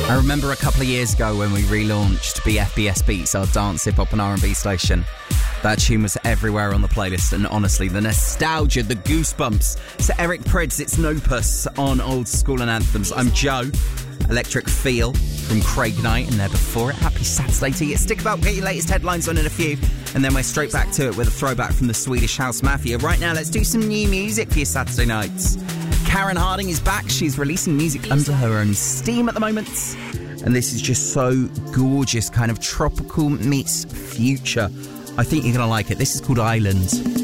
I remember a couple of years ago when we relaunched BFBS Beats, our dance, hip-hop and R&B station. That tune was everywhere on the playlist, and honestly, the nostalgia, the goosebumps. So Eric Prydz, it's Nopus on Old School and Anthems. I'm Joe, Electric Feel from Craig Knight, and there before it, happy Saturday to you. Stick about, get your latest headlines on in a few, and then we're straight back to it with a throwback from the Swedish House Mafia. Right now, let's do some new music for your Saturday nights. Karen Harding is back. She's releasing music under her own steam at the moment, and this is just so gorgeous, kind of tropical meets future. I think you're going to like it. This is called Island.